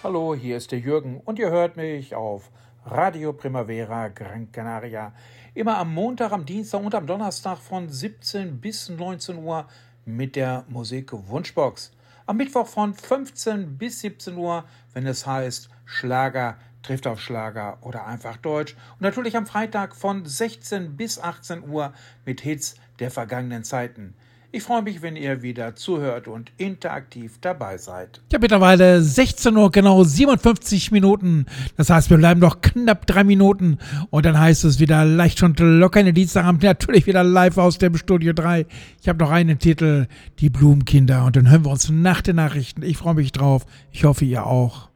Hallo, hier ist der Jürgen und ihr hört mich auf Radio Primavera Gran Canaria. Immer am Montag, am Dienstag und am Donnerstag von 17 bis 19 Uhr mit der Musik Wunschbox. Am Mittwoch von 15 bis 17 Uhr, wenn es heißt Schlager trifft auf Schlager oder einfach Deutsch. Und natürlich am Freitag von 16 bis 18 Uhr mit Hits der vergangenen Zeiten. Ich freue mich, wenn ihr wieder zuhört und interaktiv dabei seid. Ja, mittlerweile 16 Uhr, genau 57 Minuten. Das heißt, wir bleiben noch knapp 3 Minuten. Und dann heißt es wieder leicht und locker in den Dienstagabend. Natürlich wieder live aus dem Studio 3. Ich habe noch einen Titel, die Blumenkinder. Und dann hören wir uns nach den Nachrichten. Ich freue mich drauf. Ich hoffe, ihr auch.